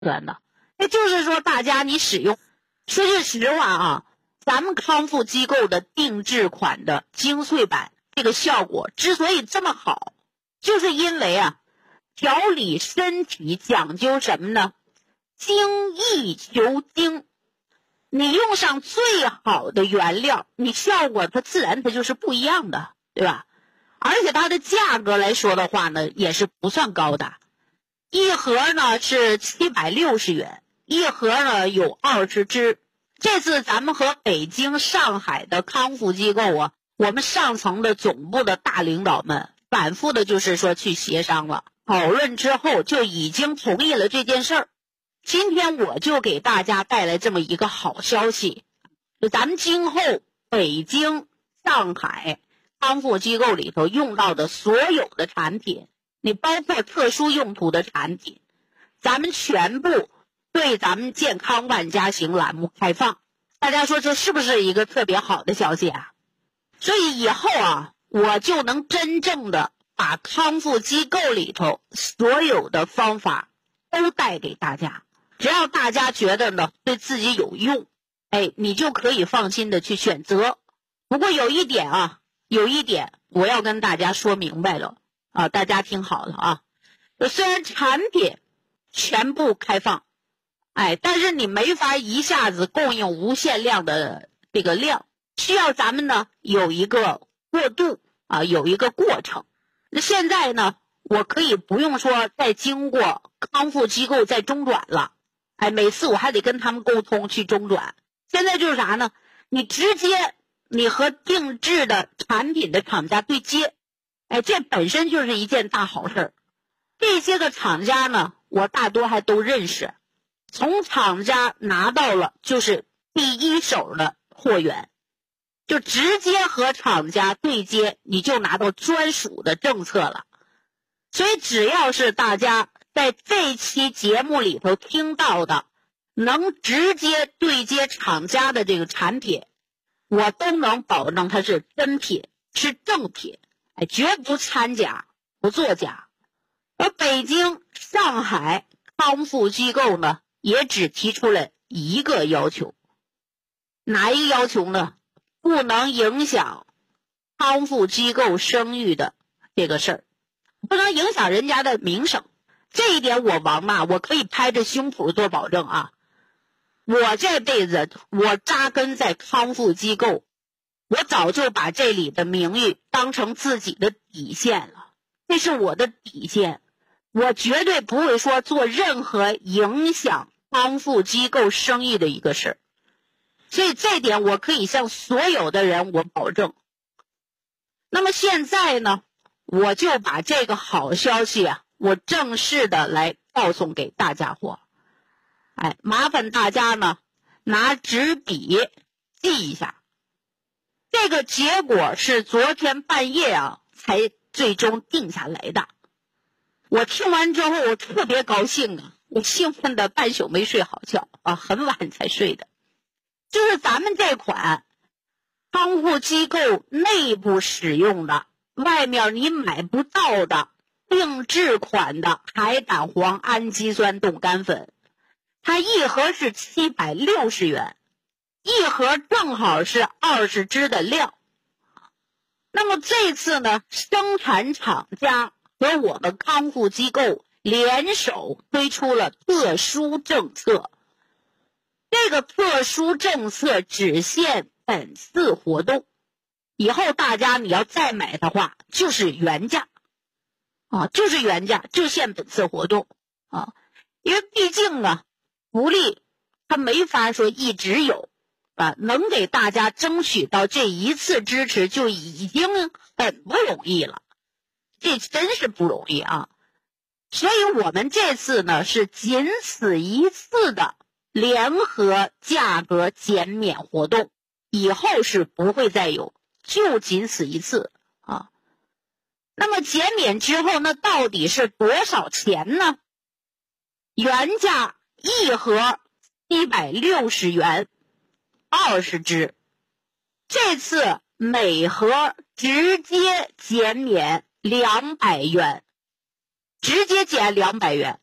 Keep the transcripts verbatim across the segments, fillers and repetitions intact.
算的。也就是说大家你使用，说句实话啊，咱们康复机构的定制款的精粹版这个效果之所以这么好，就是因为啊调理身体讲究什么呢？精益求精。你用上最好的原料，你效果它自然它就是不一样的，对吧？而且它的价格来说的话呢，也是不算高的。一盒呢是七百六十元，一盒呢有二十支。这次咱们和北京、上海的康复机构啊，我们上层的总部的大领导们反复的就是说去协商了，讨论之后就已经同意了这件事儿。今天我就给大家带来这么一个好消息，就咱们今后北京、上海康复机构里头用到的所有的产品，你包括特殊用途的产品，咱们全部对咱们健康万家行栏目开放。大家说这是不是一个特别好的消息啊？所以以后啊，我就能真正的把康复机构里头所有的方法都带给大家。只要大家觉得呢对自己有用，哎，你就可以放心的去选择。不过有一点啊，有一点我要跟大家说明白了啊，大家听好了啊。虽然产品全部开放，哎，但是你没法一下子供应无限量的这个量，需要咱们呢有一个过渡啊，有一个过程。那现在呢，我可以不用说再经过康复机构再中转了。哎，每次我还得跟他们沟通去中转。现在就是啥呢？你直接你和定制的产品的厂家对接，哎，这本身就是一件大好事。这些个厂家呢，我大多还都认识，从厂家拿到了就是第一手的货源，就直接和厂家对接，你就拿到专属的政策了。所以只要是大家在这期节目里头听到的能直接对接厂家的这个产品，我都能保证它是真品，是正品，哎，绝不掺假，不作假。而北京、上海康复机构呢，也只提出了一个要求，哪一个要求呢？不能影响康复机构声誉的这个事儿，不能影响人家的名声。这一点我王妈我可以拍着胸脯做保证啊！我这辈子我扎根在康复机构，我早就把这里的名誉当成自己的底线了，这是我的底线，我绝对不会说做任何影响康复机构声誉的一个事儿。所以这点我可以向所有的人我保证。那么现在呢，我就把这个好消息啊，我正式的来告诉给大家伙。哎，麻烦大家呢拿纸笔记一下。这个结果是昨天半夜啊才最终定下来的。我听完之后我特别高兴啊，我兴奋的半宿没睡好觉啊，很晚才睡的。就是咱们这款康复机构内部使用的，外面你买不到的定制款的海胆黄氨基酸冻干粉，它一盒是七百六十元，一盒正好是二十支的量。那么这次呢，生产厂家和我们康复机构联手推出了特殊政策。这个特殊政策只限本次活动，以后大家你要再买的话就是原价啊，就是原价，就限本次活动啊。因为毕竟啊，福利它没法说一直有啊，能给大家争取到这一次支持就已经很不容易了，这真是不容易啊。所以我们这次呢是仅此一次的联合价格减免活动，以后是不会再有，就仅此一次啊。那么减免之后那到底是多少钱呢？原价一盒一百六十元，二十支，这次每盒直接减免两百元，直接减两百元。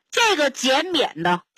这个减免的